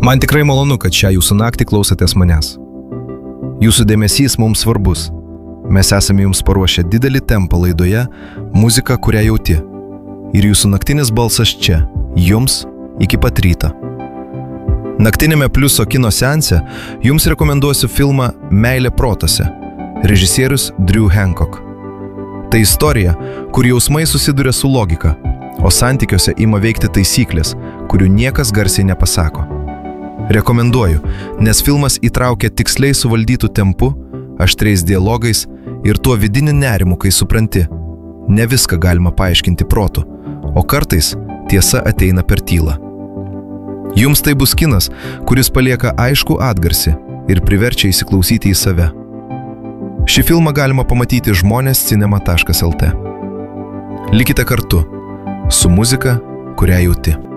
Man tikrai malonu, kad šią jūsų naktį klausotės manęs. Jūsų dėmesys mums svarbus. Mes esame jums paruošę didelį tempą laidoje Muzika, kurią jauti. Ir jūsų naktinis balsas čia, jums iki pat ryto. Naktinėme Pliuso kino seanse jums rekomenduosiu filmą Meilė protose, režisierius Drew Hancock. Tai istorija, kur jausmai susiduria su logika, o santykiuose ima veikti taisyklės, kurių niekas garsiai nepasako. Rekomenduoju, nes filmas įtraukia tiksliai suvaldytų tempu, aštriais dialogais ir tuo vidiniu nerimu, kai supranti, ne viską galima paaiškinti protu, o kartais tiesa ateina per tylą. Jums tai bus kinas, kuris palieka aiškų atgarsį ir priverčia įsiklausyti į save. Šį filmą galima pamatyti žmonės.cinema.lt. Likite kartu su muzika, kurią jauti.